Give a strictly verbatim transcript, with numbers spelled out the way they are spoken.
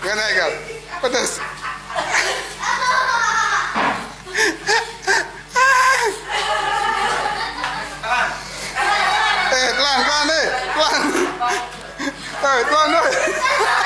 Gak naik kan? Pedas. Eh, pelan, pelan, eh, pelan. Eh, pelan, eh.